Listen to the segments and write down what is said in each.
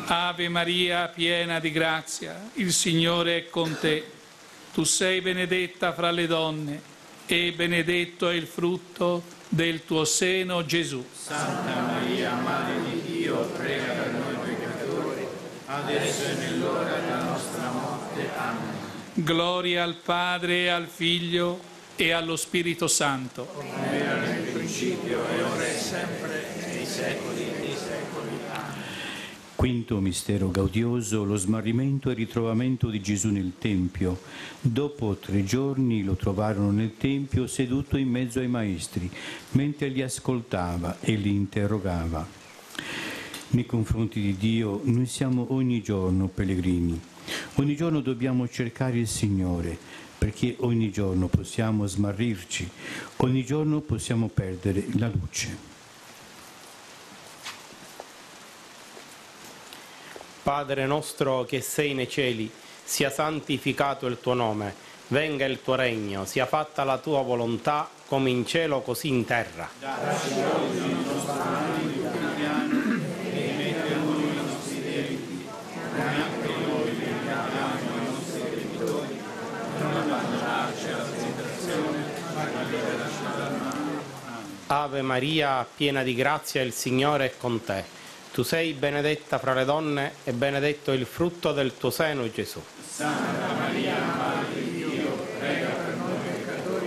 Ave Maria, piena di grazia, il Signore è con te. Tu sei benedetta fra le donne e benedetto è il frutto del tuo seno, Gesù. Santa Maria, Madre di Dio, prega per noi peccatori, adesso e nell'ora della nostra morte. Amen. Gloria al Padre, al Figlio e allo Spirito Santo. Come era nel principio, e ora e sempre, nei secoli dei secoli. Amen. Quinto mistero gaudioso, lo smarrimento e il ritrovamento di Gesù nel Tempio. Dopo 3 giorni lo trovarono nel Tempio seduto in mezzo ai maestri, mentre li ascoltava e li interrogava. Nei confronti di Dio noi siamo ogni giorno pellegrini. Ogni giorno dobbiamo cercare il Signore, perché ogni giorno possiamo smarrirci, ogni giorno possiamo perdere la luce. Padre nostro che sei nei cieli, sia santificato il tuo nome, venga il tuo regno, sia fatta la tua volontà, come in cielo così in terra. Dacci oggi il nostro pane quotidiano e rimetti a noi i nostri debiti, come anche noi rimettiamo ai nostri debitori, non abbandonarci alla tentazione, ma liberaci dal male. Ave Maria, piena di grazia, il Signore è con te. Tu sei benedetta fra le donne e benedetto il frutto del tuo seno, Gesù. Santa Maria, Madre di Dio, prega per noi peccatori,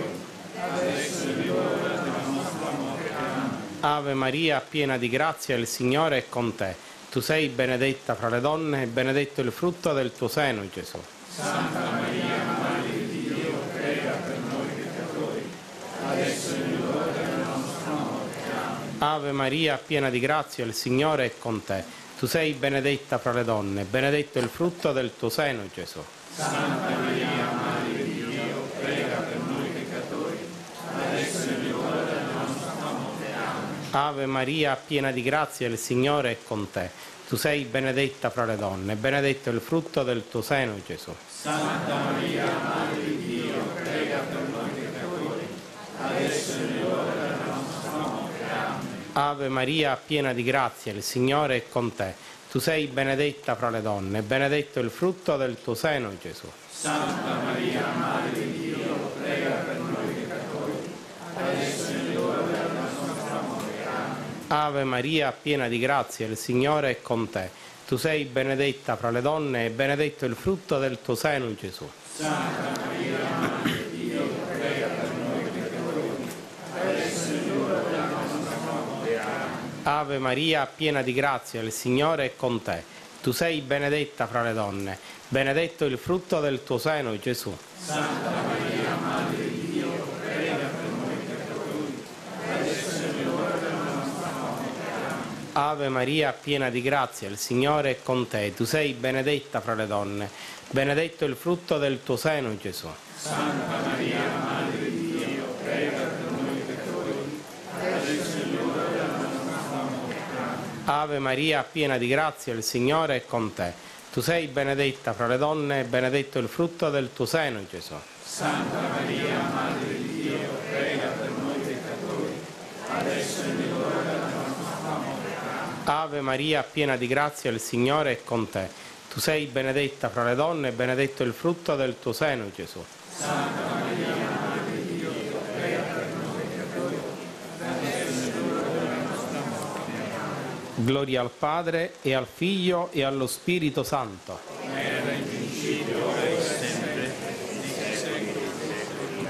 adesso è l'ora della nostra morte. Amen. Ave Maria, piena di grazia, il Signore è con te. Tu sei benedetta fra le donne e benedetto il frutto del tuo seno, Gesù. Santa Maria, Madre di Dio, prega per noi peccatori, adesso è l'ora della nostra morte. Amen. Ave Maria, piena di grazia, il Signore è con te. Tu sei benedetta fra le donne e benedetto il frutto del tuo seno, Gesù. Santa Maria, Madre di Dio, prega per noi peccatori, adesso è l'ora della nostra morte. Amen. Ave Maria, piena di grazia, il Signore è con te. Tu sei benedetta fra le donne e benedetto il frutto del tuo seno, Gesù. Santa Maria, Madre di Dio, prega per noi peccatori, adesso è l'ora della nostra morte. Amen. Ave Maria, piena di grazia, il Signore è con te. Tu sei benedetta fra le donne e benedetto il frutto del tuo seno, Gesù. Santa Maria, Madre di Dio, prega per noi peccatori, adesso è l'ora della nostra morte. Amen. Ave Maria, piena di grazia, il Signore è con te. Tu sei benedetta fra le donne e benedetto il frutto del tuo seno, Gesù. Santa Maria, Madre di Dio, prega per noi peccatori, adesso è l'ora della nostra morte. Amen. Ave Maria, piena di grazia, il Signore è con te. Tu sei benedetta fra le donne, benedetto il frutto del tuo seno, Gesù. Santa Maria, Madre di Dio, prega per noi peccatori, adesso è l'ora della nostra morte. Amen. Ave Maria, piena di grazia, il Signore è con te. Tu sei benedetta fra le donne, benedetto il frutto del tuo seno, Gesù. Santa Maria, Madre di Dio, prega per noi peccatori, adesso è l'ora della nostra morte. Amen. Ave Maria, piena di grazia, il Signore è con te. Tu sei benedetta fra le donne e benedetto il frutto del tuo seno, Gesù. Santa Maria, Madre di Dio, prega per noi peccatori, adesso è l'ora della nostra morte. Amen. Ave Maria, piena di grazia, il Signore è con te. Tu sei benedetta fra le donne e benedetto il frutto del tuo seno, Gesù. Santa Maria, Madre di Dio, prega per noi peccatori, adesso è l'ora della nostra morte. Amen. Gloria al Padre e al Figlio e allo Spirito Santo. Come era in principio, ora e sempre, nei secoli dei secoli.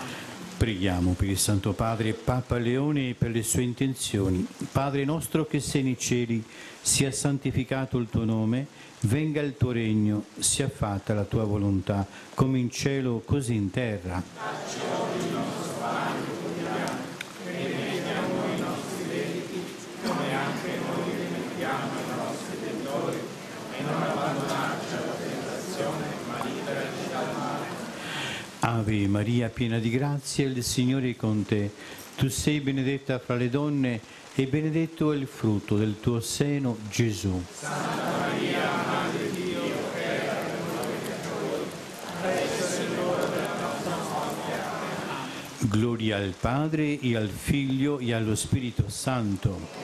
Preghiamo per il Santo Padre Papa Leone e per le sue intenzioni. Padre nostro che sei nei cieli, sia santificato il tuo nome, venga il tuo regno, sia fatta la tua volontà, come in cielo così in terra. Dacci oggi il nostro pane quotidiano, e rimetti a noi i nostri debiti, come anche noi rimettiamo ai nostri debitori, e non abbandonarci alla tentazione, ma liberaci dal male. Ave Maria, piena di grazia, il Signore è con te. Tu sei benedetta fra le donne e benedetto è il frutto del tuo seno, Gesù. Santa Maria, Madre di Dio, prega per noi peccatori, adesso è l'ora della nostra morte. Amen. Gloria al Padre e al Figlio e allo Spirito Santo.